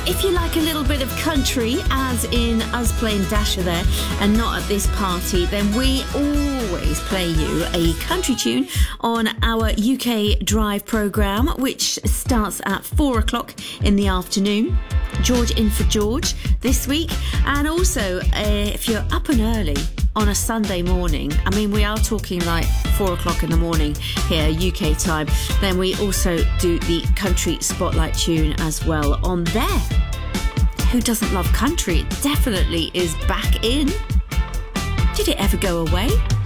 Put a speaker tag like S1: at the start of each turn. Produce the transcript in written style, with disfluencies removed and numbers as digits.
S1: If you like a little bit of country, as in us playing Dasher there, and not at this party, then we always play you a country tune on our UK Drive programme, which starts at 4 o'clock in the afternoon. George in for George this week. And also, if you're up and early on a Sunday morning, I mean, we are talking like 4 o'clock in the morning here, UK time, then we also do the country spotlight tune as well on there. Who doesn't love country? It definitely is back in. Did it ever go away?